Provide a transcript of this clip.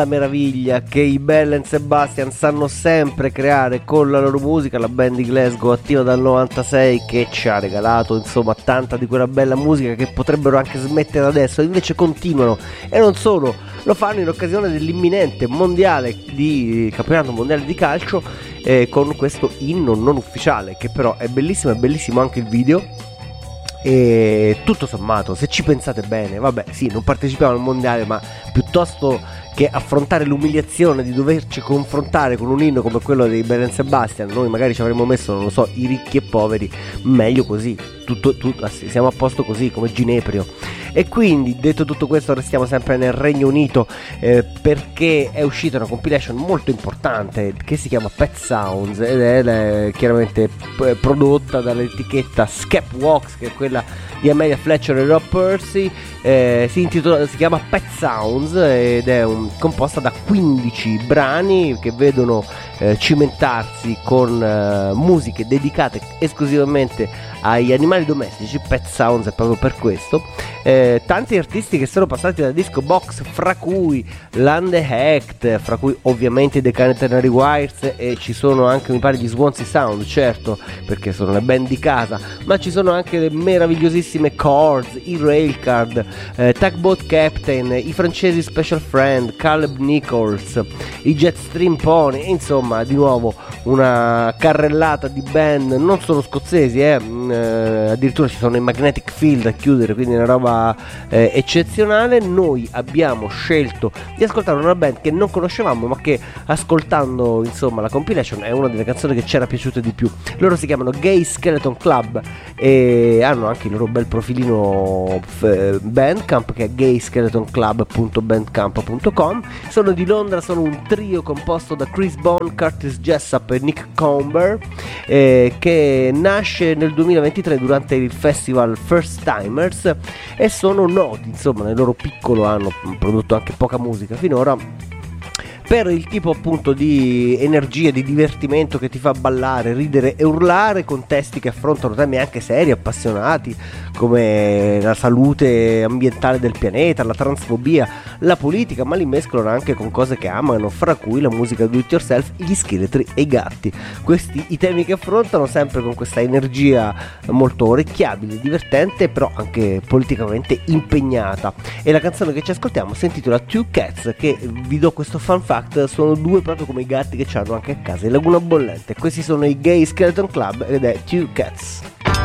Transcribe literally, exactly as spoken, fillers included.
La meraviglia che i Belle and Sebastian sanno sempre creare con la loro musica, la band di Glasgow attiva dal novantasei che ci ha regalato insomma tanta di quella bella musica che potrebbero anche smettere adesso, invece continuano, e non solo, lo fanno in occasione dell'imminente mondiale di campionato mondiale di calcio, eh, con questo inno non ufficiale che però è bellissimo, è bellissimo anche il video. E tutto sommato, se ci pensate bene, vabbè sì, non partecipiamo al mondiale, ma piuttosto che affrontare l'umiliazione di doverci confrontare con un inno come quello dei Belle and Sebastian, noi magari ci avremmo messo, non lo so, i ricchi e poveri, meglio così, tutto, tutto, siamo a posto così, come Gineprio. E quindi, detto tutto questo, restiamo sempre nel Regno Unito, eh, perché è uscita una compilation molto importante che si chiama Pet Sounds ed è eh, chiaramente p- prodotta dall'etichetta Skepworks, che è quella di Amelia Fletcher e Rob Percy. Eh, si, intitola, si chiama Pet Sounds ed è un, composta da quindici brani che vedono eh, cimentarsi con eh, musiche dedicate esclusivamente agli animali domestici. Pet Sounds è proprio per questo. Eh, tanti artisti che sono passati da Disco Box, fra cui Lande Hecht, fra cui ovviamente The Canary Wires, e ci sono anche mi pare gli Swansea Sound, certo, perché sono le band di casa, ma ci sono anche le meravigliosissime Chords, i Railcard, eh, Tugboat Captain, i francesi Special Friend, Caleb Nichols, i Jetstream Pony, insomma di nuovo una carrellata di band non solo scozzesi, eh, eh, addirittura ci sono i Magnetic Field a chiudere, quindi una roba eh, eccezionale. Noi abbiamo scelto di ascoltare una band che non conoscevamo, ma che ascoltando insomma la compilation è una delle canzoni che ci era piaciuta di più. Loro si chiamano Gay Skeleton Club e hanno anche il loro bel profilino f- Bandcamp, che è gay skeleton club punto bandcamp punto com. Sono di Londra, sono un trio composto da Chris Bond, Curtis Jessup e Nick Comber, eh, che nasce nel duemilaventitré durante il festival First Timers, e sono noti insomma nel loro piccolo, hanno prodotto anche poca musica finora, per il tipo appunto di energia, di divertimento che ti fa ballare, ridere e urlare, con testi che affrontano temi anche seri, appassionati, come la salute ambientale del pianeta, la transfobia, la politica, ma li mescolano anche con cose che amano, fra cui la musica do it yourself, gli scheletri e i gatti. Questi i temi che affrontano, sempre con questa energia molto orecchiabile, divertente, però anche politicamente impegnata. E la canzone che ci ascoltiamo si intitola Two Cats, che vi do questo fun fact, sono due proprio come i gatti che hanno anche a casa in Laguna Bollente. Questi sono i Gay Skeleton Club ed è Two Cats.